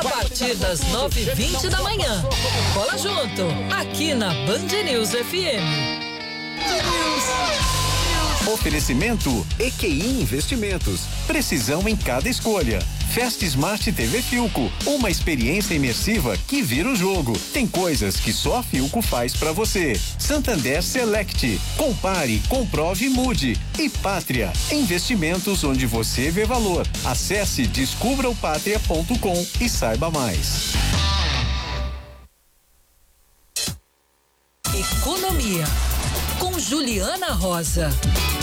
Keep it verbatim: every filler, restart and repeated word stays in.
partir das nove e vinte da manhã. Cola junto, aqui na Band News F M. Oferecimento E Q I Investimentos. Precisão em cada escolha. Fast Smart T V Filco, uma experiência imersiva que vira o jogo. Tem coisas que só a Filco faz pra você. Santander Select. Compare, comprove e mude. E Pátria, investimentos onde você vê valor. Acesse descubra o pátria ponto com e saiba mais. Economia, com Juliana Rosa.